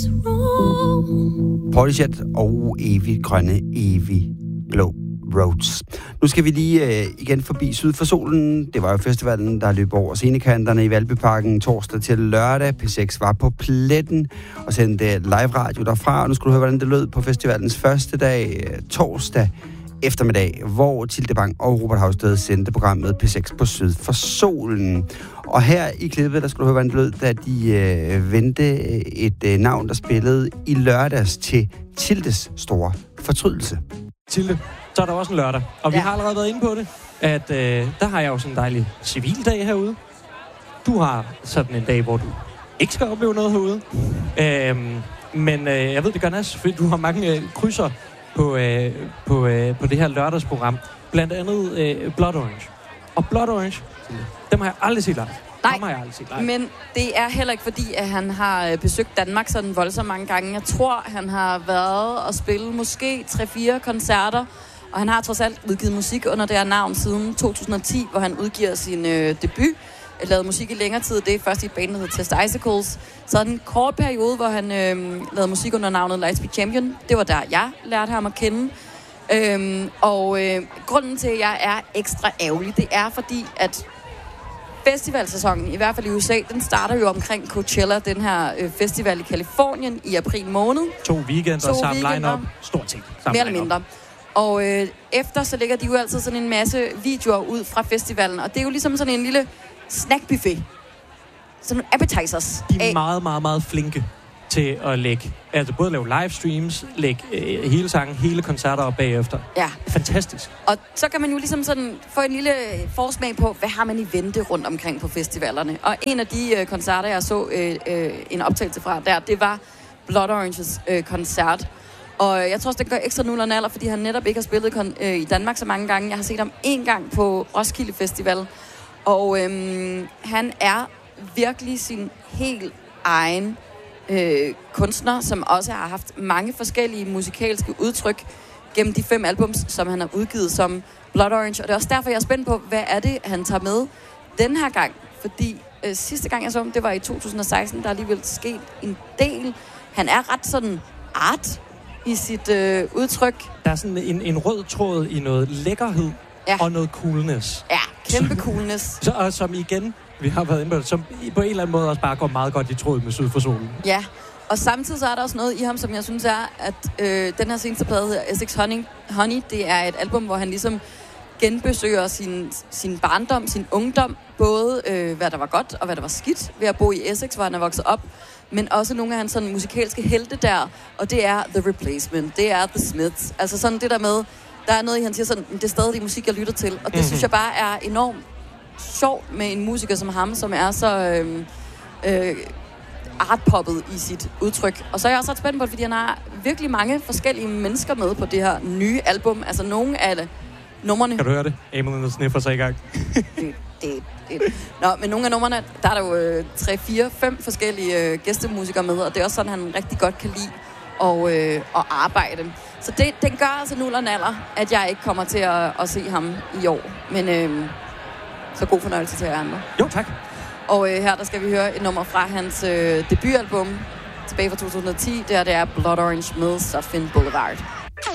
Portishead og evig grønne, evig blå roads. Nu skal vi lige igen forbi Syd for Solen. Det var jo festivalen, der løb over scenekanterne i Valbyparken torsdag til lørdag. P6 var på pletten og sendte live radio derfra. Og nu skal du høre, hvordan det lød på festivalens første dag, torsdag eftermiddag, hvor Tilde Bang og Robert Havsted sendte programmet P6 på Syd for Solen. Og her i klippet, der skal du høre, hvordan det lød, da de vendte et navn, der spillede i lørdags til Tildes store fortrydelse. Tilde, så er der også en lørdag, og vi har allerede været inde på det, at der har jeg jo sådan en dejlig civildag herude. Du har sådan en dag, hvor du ikke skal opleve noget herude. Men jeg ved, det gør Nas, fordi du har mange krydser på det her lørdagsprogram. Blandt andet Blood Orange. Og Blood Orange, dem har jeg aldrig set live. Nej, men det er heller ikke fordi, at han har besøgt Danmark sådan voldsomt mange gange. Jeg tror, han har været og spillet måske 3-4 koncerter, og han har trods alt udgivet musik under det her navn siden 2010, hvor han udgiver sin debut. Lavet musik i længere tid. Det er først i et band, der hedder Test Icicles. Så en kort periode, hvor han lavede musik under navnet Lightspeed Champion. Det var der, jeg lærte ham at kende. Grunden til, at jeg er ekstra ærgerlig, det er fordi, at festivalsæsonen, i hvert fald i USA, den starter jo omkring Coachella, den her festival i Kalifornien i april måned. 2 weekender, samme line-up. Stort ting. Mere eller mindre. Og efter, så lægger de jo altid sådan en masse videoer ud fra festivalen, og det er jo ligesom sådan en lille snackbuffet. Sådan nogle appetizers. De er meget, meget, meget flinke til at lægge, altså både lave livestreams, lægge hele sangen, hele koncerter op bagefter. Ja. Fantastisk. Og så kan man jo ligesom sådan få en lille forsmag på, hvad har man i vente rundt omkring på festivalerne. Og en af de koncerter, jeg så en optagelse fra der, det var Blood Oranges koncert. Og jeg tror også, det gør ekstra nullerne alder, fordi han netop ikke har spillet i Danmark så mange gange. Jeg har set ham 1 gang på Roskilde Festival. Og han er virkelig sin helt egen kunstner, som også har haft mange forskellige musikalske udtryk gennem de 5 albums, som han har udgivet som Blood Orange. Og det er også derfor, jeg er spændt på, hvad er det, han tager med den her gang. Fordi sidste gang, jeg så ham, det var i 2016, der er alligevel sket en del. Han er ret sådan art i sit udtryk. Der er sådan en rød tråd i noget lækkerhed og noget coolness. Ja, kæmpe coolness. Og som igen, vi har været inde på det, som på en eller anden måde også bare går meget godt i tråd med Syd for Solen. Ja, og samtidig så er der også noget i ham, som jeg synes er, at den her seneste plade hedder Essex Honey. Det er et album, hvor han ligesom genbesøger sin barndom, sin ungdom. Både hvad der var godt og hvad der var skidt ved at bo i Essex, hvor han er vokset op. Men også nogle af hans sådan musikalske helte der. Og det er The Replacement, det er The Smiths. Altså sådan det der med, der er noget i, han siger sådan, det er stadig de musik, jeg lytter til. Og det synes jeg bare er enormt sjovt med en musiker som ham, som er så artpoppet i sit udtryk. Og så er jeg også ret spændt på det, fordi han har virkelig mange forskellige mennesker med på det her nye album. Altså nogle af numrene. Kan du høre det? Amon sniffer sig i gang. Nå, men nogle af numrene, der er der jo 3, 4, 5 forskellige gæstemusikere med, og det er også sådan, han rigtig godt kan lide at arbejde. Så den gør altså nullerne alder, at jeg ikke kommer til at se ham i år. Men så god fornøjelse til jer andre. Jo, tak. Og her der skal vi høre et nummer fra hans debutalbum tilbage fra 2010. Det er Blood Orange med Sutphin Boulevard.